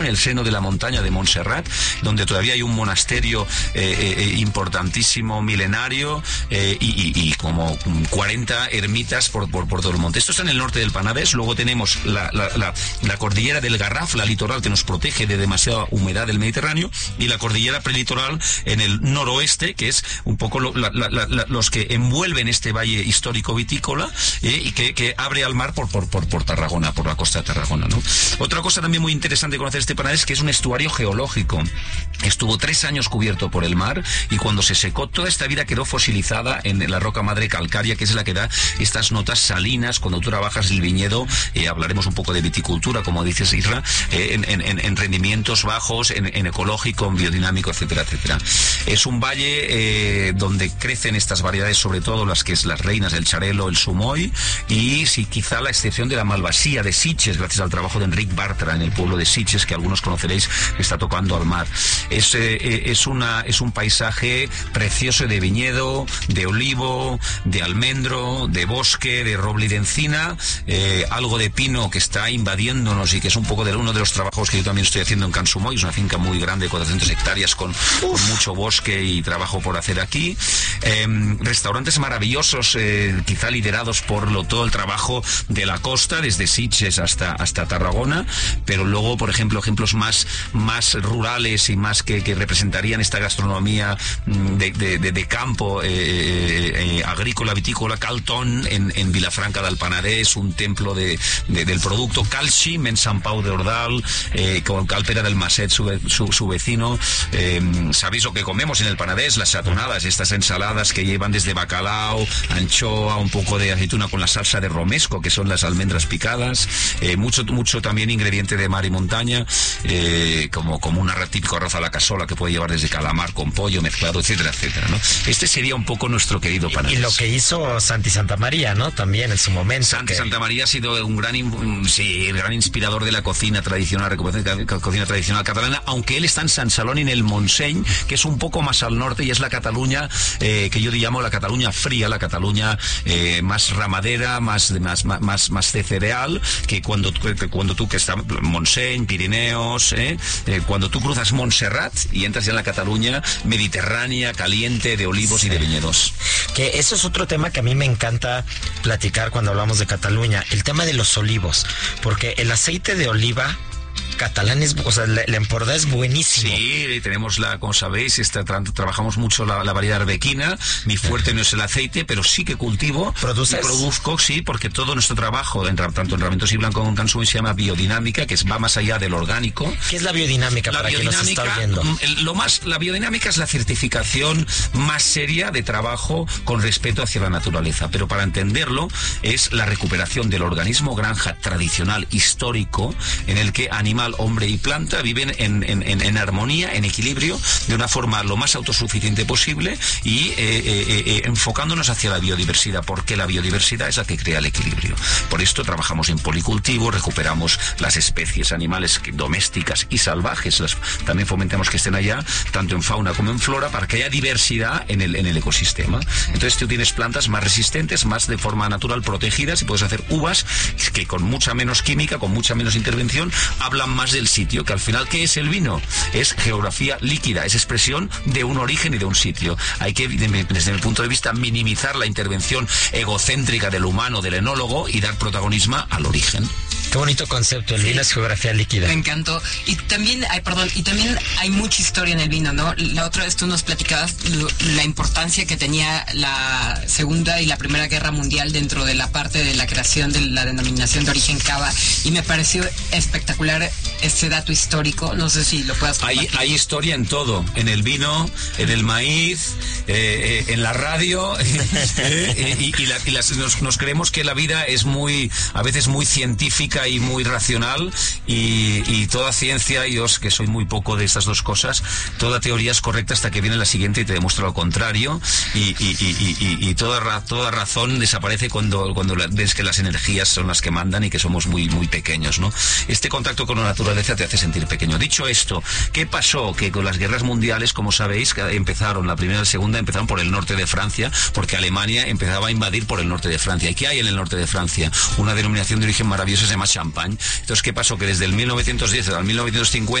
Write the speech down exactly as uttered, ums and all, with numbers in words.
en el seno de la montaña de Montserrat, donde todavía hay un monasterio eh, eh, importantísimo, milenario, eh, y, y, y como cuarenta ermitas por, por, por todo el monte. Esto está en el norte del Penedès. Luego tenemos la, la, la, la cordillera del Garraf, la litoral, que nos protege de demasiada humedad del Mediterráneo, y la cordillera prelitoral en el noroeste, que es un poco lo, la, la, la, los que envuelven este valle histórico vitícola, eh, y que, que abre al mar por, por, por, por Tarragona, por la costa de Tarragona, ¿no? Otra cosa también muy interesante de conocer este Penedès, que es un estuario geológico. Estuvo tres años cubierto por el mar, y cuando se secó, toda esta vida quedó fosilizada en la roca madre calcárea, que es la que da estas notas salinas. Cuando tú trabajas el viñedo, eh, hablaremos un poco de viticultura, como dices, Isra, eh, en, en, en rendimientos bajos, en, en ecológico, en biodinámico, etcétera, etcétera. Es un valle eh, donde crecen estas variedades, sobre todo las que es las reinas, el charelo, el sumoy, y sí, quizá la excepción de la malvasía de Sitges, gracias al trabajo de Enric Bartra en el pueblo de Sitges, que algunos conoceréis, que está tocando al mar. Es, eh, es, una, es un paisaje precioso de viñedo, de olivo, de almendro, de bosque, de roble y de encina, eh, algo de pino que está invadiéndonos, y que es un poco de uno de los trabajos que yo también estoy haciendo en Cansumoy. Es una finca muy grande, cuatrocientas hectáreas, con, con mucho bosque y trabajo por hacer aquí. Eh, restaurantes maravillosos, eh, quizá liderados por lo, todo el trabajo de la costa, desde Sitges hasta, hasta Tarragona, pero luego, por ejemplo, ejemplos más, más rurales y más que, que representarían esta gastronomía de, de, de, de campo, eh, eh, agrícola, vitícola. Calton en, en Vilafranca del Penedès, un templo de, de, del producto. Calxim en Sant Pau de Ordal, eh, con Calpera del Maset, su, su, su vecino. Eh, Sabéis lo que comemos en el Penedès, las satonadas, estas ensaladas que llevan desde bacalao, anchoa, un poco de aceituna con la salsa de romesco, que son las almendras picadas, eh, mucho, mucho también ingrediente de mar y montaña, eh, como, como una típico arroz a la casola que puede llevar desde calamar con pollo mezclado, etcétera, etcétera, ¿no? Este sería un poco nuestro querido Penedès. Y, y lo que hizo Santi Santamaría, ¿no? También en su momento. Santi que... Santamaría ha sido un gran, sí, el gran inspirador de la cocina tradicional, cocina tradicional catalana, aunque él está en Sant Celoni, en el Montseny, que es un poco más al norte, y es la Cataluña eh, que yo llamo la Cataluña fría, la Cataluña eh, más ramadera, más, más, más, más de cereal, que cuando, que cuando tú, que está Montseny, Pirineos, eh, eh, cuando tú cruzas Montserrat y entras ya en la Cataluña mediterránea, caliente, de olivos, sí, y de viñedos. Que eso es otro tema que a mí me encanta platicar cuando hablamos de Cataluña, el tema de los olivos, porque el aceite de oliva catalán es, o sea, la, la Empordà es buenísimo. Sí, tenemos la, como sabéis, esta, tra trabajamos mucho la, la variedad arbequina. Mi fuerte no es el aceite, pero sí que cultivo. ¿Produces? Y produzco, sí, porque todo nuestro trabajo, en, tanto en Raventós y Blanco como en Cansumoy, se llama biodinámica, que es, va más allá del orgánico. ¿Qué es la biodinámica, la para quien nos está oyendo? Lo más, la biodinámica es la certificación más seria de trabajo con respeto hacia la naturaleza, pero para entenderlo es la recuperación del organismo granja tradicional, histórico, en el que animal, hombre y planta viven en, en, en, en armonía, en equilibrio, de una forma lo más autosuficiente posible, y eh, eh, eh, enfocándonos hacia la biodiversidad, porque la biodiversidad es la que crea el equilibrio. Por esto trabajamos en policultivo, recuperamos las especies animales domésticas y salvajes, las, también fomentamos que estén allá, tanto en fauna como en flora, para que haya diversidad en el, en el ecosistema. Entonces tú tienes plantas más resistentes, más de forma natural protegidas, y puedes hacer uvas que con mucha menos química, con mucha menos intervención, hablan más del sitio, que al final, ¿qué es el vino? Es geografía líquida, es expresión de un origen y de un sitio. Hay que, desde mi punto de vista, minimizar la intervención egocéntrica del humano, del enólogo, y dar protagonismo al origen. Qué bonito concepto, el sí. vino es geografía líquida. Me encantó. Y también, ay, perdón, y también hay mucha historia en el vino, ¿no? La otra vez tú nos platicabas lo, la importancia que tenía la Segunda y la Primera Guerra Mundial dentro de la parte de la creación de la denominación de origen cava, y me pareció espectacular ese dato histórico. No sé si lo puedas compartir. Hay, hay historia en todo, en el vino, en el maíz, eh, eh, en la radio, eh, y, y, la, y las, nos, nos creemos que la vida es muy, a veces muy científica y muy racional, y, y toda ciencia, y os que soy muy poco de estas dos cosas, toda teoría es correcta hasta que viene la siguiente y te demuestra lo contrario, y, y, y, y, y toda, toda razón desaparece cuando, cuando ves que las energías son las que mandan y que somos muy, muy pequeños, ¿no? Este contacto con la naturaleza naturaleza te hace sentir pequeño. Dicho esto, ¿qué pasó? Que con las guerras mundiales, como sabéis, empezaron, la primera y la segunda empezaron por el norte de Francia, porque Alemania empezaba a invadir por el norte de Francia. ¿Y qué hay en el norte de Francia? Una denominación de origen maravillosa, se llama Champagne. Entonces, ¿qué pasó? Que desde el mil novecientos diez al mil novecientos cincuenta